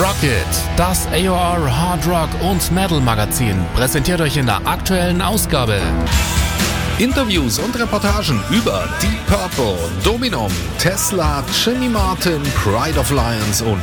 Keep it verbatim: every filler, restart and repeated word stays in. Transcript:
Rocket, das A O R Hard Rock und Metal Magazin, präsentiert euch in der aktuellen Ausgabe Interviews und Reportagen über Deep Purple, Dominum, Tesla, Jimmy Martin, Pride of Lions und